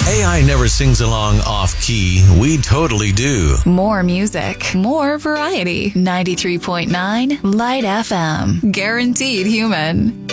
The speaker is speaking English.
AI never sings along off-key. We totally do. More music, more variety. 93.9 Light FM. Guaranteed human.